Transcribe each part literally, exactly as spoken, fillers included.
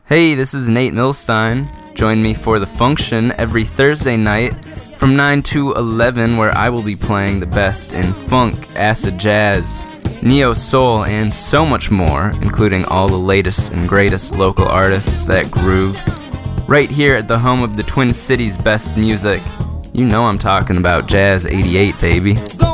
Hey, this is Nate Milstein. Join me for The Function every Thursday night from nine to eleven, where I will be playing the best in funk, acid jazz, neo soul, and so much more, including all the latest and greatest local artists that groove. Right here at the home of the Twin Cities' best music. You know I'm talking about Jazz eighty-eight, baby.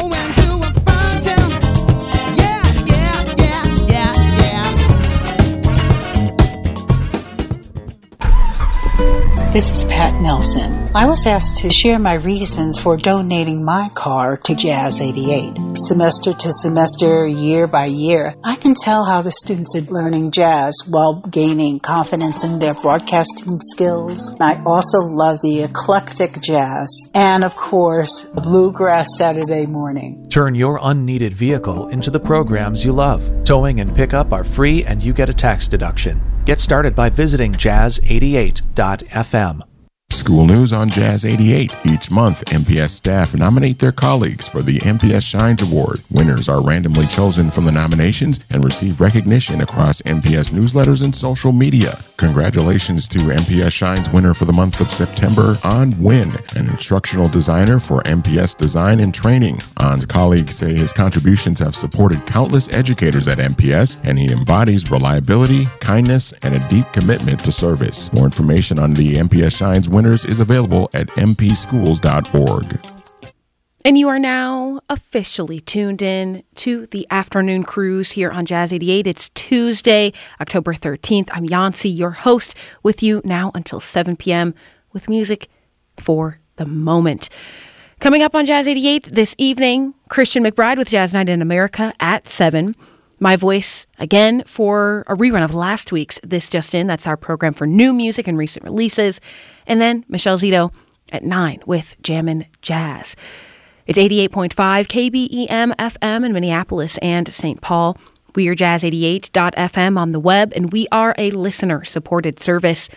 This is Pat Nelson. I was asked to share my reasons for donating my car to Jazz eighty-eight. Semester to semester, year by year, I can tell how the students are learning jazz while gaining confidence in their broadcasting skills. I also love the eclectic jazz and, of course, Bluegrass Saturday morning. Turn your unneeded vehicle into the programs you love. Towing and pickup are free and you get a tax deduction. Get started by visiting jazz eighty-eight dot f m. School news on Jazz eighty-eight. Each month, M P S staff nominate their colleagues for the M P S Shines Award. Winners are randomly chosen from the nominations and receive recognition across M P S newsletters and social media. Congratulations to M P S Shines winner for the month of September, An Nguyen, an instructional designer for M P S Design and Training. An's colleagues say his contributions have supported countless educators at M P S, and he embodies reliability, kindness, and a deep commitment to service. More information on the M P S Shines winners is available at m p schools dot org. And you are now officially tuned in to the afternoon cruise here on Jazz eighty-eight. It's Tuesday, October thirteenth. I'm Yancy, your host, with you now until seven p.m. with music for the moment. Coming up on Jazz eighty-eight this evening, Christian McBride with Jazz Night in America at seven. My voice, again, for a rerun of last week's This Just In. That's our program for new music and recent releases. And then Michelle Zito at nine with Jammin' Jazz. It's eighty-eight point five K B E M F M in Minneapolis and Saint Paul. We are jazz eighty-eight dot f m on the web, and we are a listener-supported service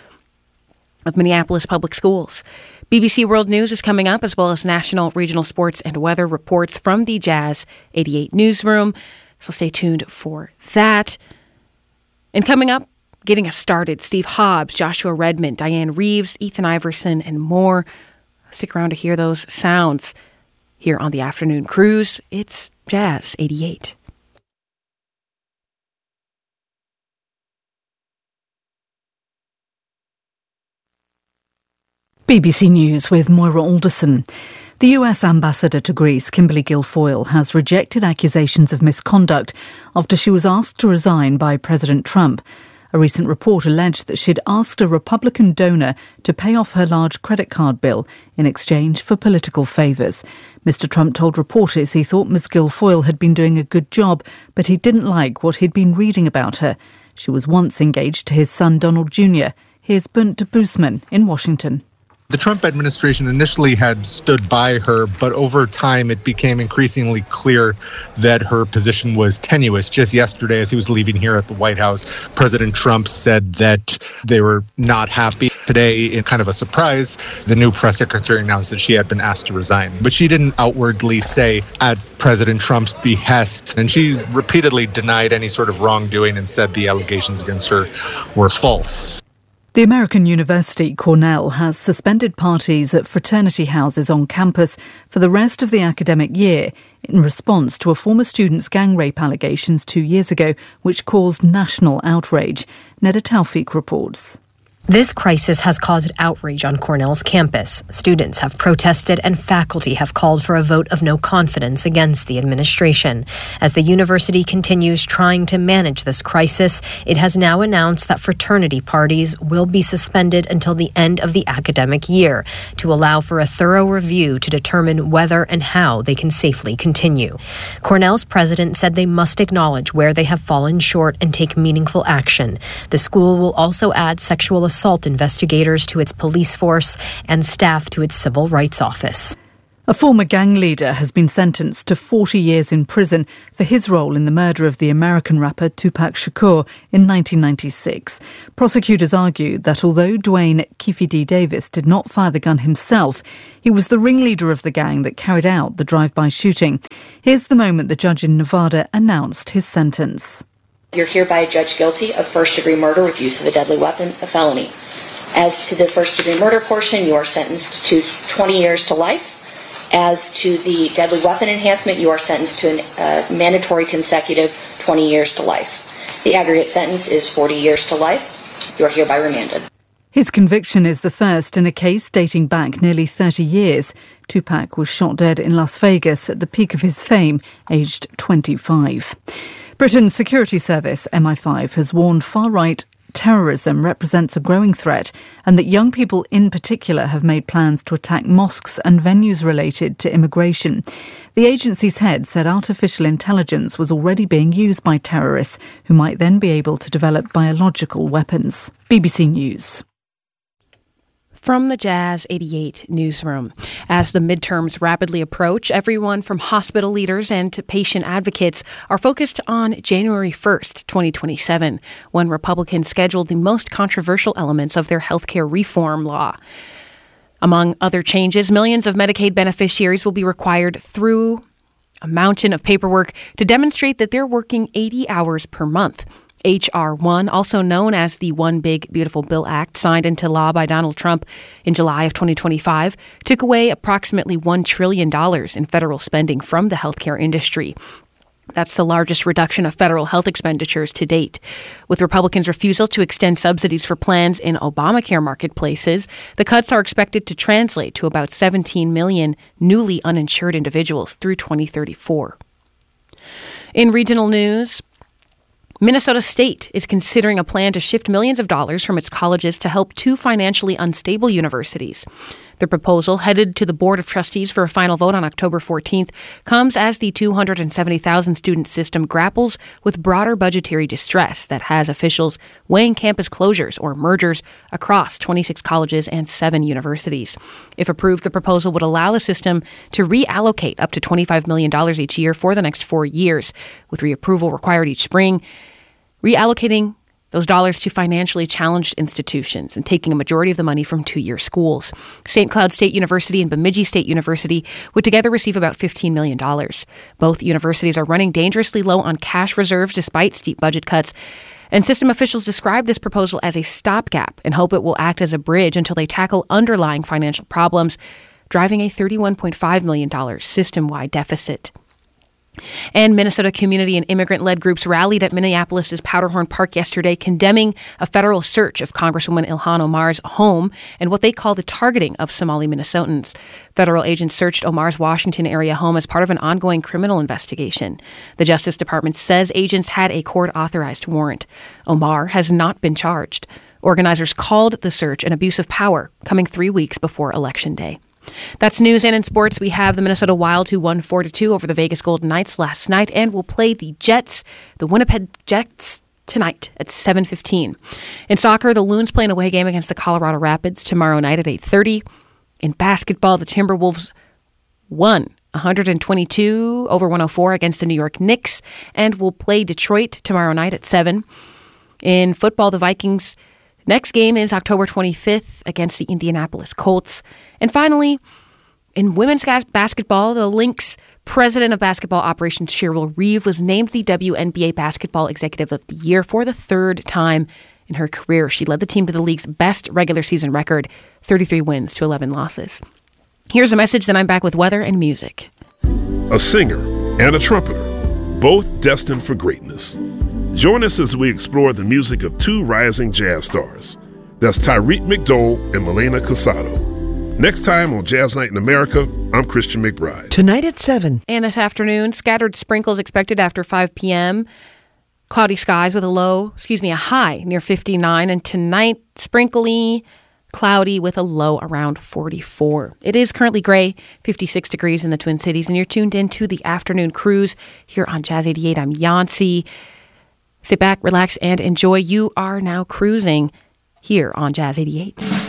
of Minneapolis Public Schools. B B C World News is coming up, as well as national, regional sports, and weather reports from the Jazz eighty-eight newsroom. So stay tuned for that. And coming up, getting us started, Steve Hobbs, Joshua Redmond, Diane Reeves, Ethan Iverson, and more. Stick around to hear those sounds. Here on the afternoon cruise, it's Jazz eighty-eight. B B C News with Moira Alderson. The U S ambassador to Greece, Kimberly Guilfoyle, has rejected accusations of misconduct after she was asked to resign by President Trump. A recent report alleged that she'd asked a Republican donor to pay off her large credit card bill in exchange for political favours. Mister Trump told reporters he thought Miz Guilfoyle had been doing a good job, but he didn't like what he'd been reading about her. She was once engaged to his son Donald Junior Here's Bunt de Boosman in Washington. The Trump administration initially had stood by her, but over time it became increasingly clear that her position was tenuous. Just yesterday, as he was leaving here at the White House, President Trump said that they were not happy. Today, in kind of a surprise, the new press secretary announced that she had been asked to resign. But she didn't outwardly say at President Trump's behest, and she's repeatedly denied any sort of wrongdoing and said the allegations against her were false. The American university, Cornell, has suspended parties at fraternity houses on campus for the rest of the academic year in response to a former student's gang rape allegations two years ago, which caused national outrage. Neda Tawfiq reports. This crisis has caused outrage on Cornell's campus. Students have protested and faculty have called for a vote of no confidence against the administration. As the university continues trying to manage this crisis, it has now announced that fraternity parties will be suspended until the end of the academic year to allow for a thorough review to determine whether and how they can safely continue. Cornell's president said they must acknowledge where they have fallen short and take meaningful action. The school will also add sexual assault assault investigators to its police force and staff to its civil rights office. A former gang leader has been sentenced to forty years in prison for his role in the murder of the American rapper Tupac Shakur in nineteen ninety-six. Prosecutors argued that although Dwayne Keefe D. Davis did not fire the gun himself, he was the ringleader of the gang that carried out the drive-by shooting. Here's the moment the judge in Nevada announced his sentence. You're hereby judged guilty of first-degree murder with use of a deadly weapon, a felony. As to the first-degree murder portion, you are sentenced to twenty years to life. As to the deadly weapon enhancement, you are sentenced to a uh, mandatory consecutive twenty years to life. The aggregate sentence is forty years to life. You are hereby remanded. His conviction is the first in a case dating back nearly thirty years. Tupac was shot dead in Las Vegas at the peak of his fame, aged twenty-five. Britain's security service, M I five, has warned far-right terrorism represents a growing threat and that young people in particular have made plans to attack mosques and venues related to immigration. The agency's head said artificial intelligence was already being used by terrorists who might then be able to develop biological weapons. B B C News. From the Jazz eighty-eight newsroom. As the midterms rapidly approach, everyone from hospital leaders and to patient advocates are focused on January first, twenty twenty-seven, when Republicans scheduled the most controversial elements of their healthcare reform law. Among other changes, millions of Medicaid beneficiaries will be required through a mountain of paperwork to demonstrate that they're working eighty hours per month. H R one, also known as the One Big Beautiful Bill Act, signed into law by Donald Trump in July of twenty twenty-five, took away approximately one trillion dollars in federal spending from the healthcare industry. That's the largest reduction of federal health expenditures to date. With Republicans' refusal to extend subsidies for plans in Obamacare marketplaces, the cuts are expected to translate to about seventeen million newly uninsured individuals through twenty thirty-four. In regional news, Minnesota State is considering a plan to shift millions of dollars from its colleges to help two financially unstable universities. The proposal, headed to the Board of Trustees for a final vote on October fourteenth, comes as the two hundred seventy thousand student system grapples with broader budgetary distress that has officials weighing campus closures or mergers across twenty-six colleges and seven universities. If approved, the proposal would allow the system to reallocate up to twenty-five million dollars each year for the next four years, with reapproval required each spring, reallocating those dollars to financially challenged institutions and taking a majority of the money from two-year schools. Saint Cloud State University and Bemidji State University would together receive about fifteen million dollars. Both universities are running dangerously low on cash reserves despite steep budget cuts, and system officials describe this proposal as a stopgap and hope it will act as a bridge until they tackle underlying financial problems, driving a thirty-one point five million dollars system-wide deficit. And Minnesota community and immigrant-led groups rallied at Minneapolis's Powderhorn Park yesterday, condemning a federal search of Congresswoman Ilhan Omar's home and what they call the targeting of Somali Minnesotans. Federal agents searched Omar's Washington area home as part of an ongoing criminal investigation. The Justice Department says agents had a court-authorized warrant. Omar has not been charged. Organizers called the search an abuse of power, coming three weeks before Election Day. That's news, and in sports, we have the Minnesota Wild who won four to two over the Vegas Golden Knights last night and will play the Jets, the Winnipeg Jets, tonight at seven fifteen. In soccer, the Loons play an away game against the Colorado Rapids tomorrow night at eight thirty. In basketball, the Timberwolves won one twenty-two over one oh four against the New York Knicks and will play Detroit tomorrow night at seven. In football, the Vikings' next game is October twenty-fifth against the Indianapolis Colts. And finally, in women's basketball, the Lynx president of basketball operations, Cheryl Reeve, was named the W N B A Basketball Executive of the Year for the third time in her career. She led the team to the league's best regular season record, thirty-three wins to eleven losses. Here's a message, then I'm back with weather and music. A singer and a trumpeter, both destined for greatness. Join us as we explore the music of two rising jazz stars. That's Tyreek McDowell and Milena Casado. Next time on Jazz Night in America, I'm Christian McBride. Tonight at seven. And this afternoon, scattered sprinkles expected after five p.m. Cloudy skies with a low, excuse me, a high near fifty-nine. And tonight, sprinkly, cloudy with a low around forty-four. It is currently gray, fifty-six degrees in the Twin Cities. And you're tuned in to the afternoon cruise here on Jazz eighty-eight. I'm Yancey. Sit back, relax, and enjoy. You are now cruising here on Jazz eighty-eight.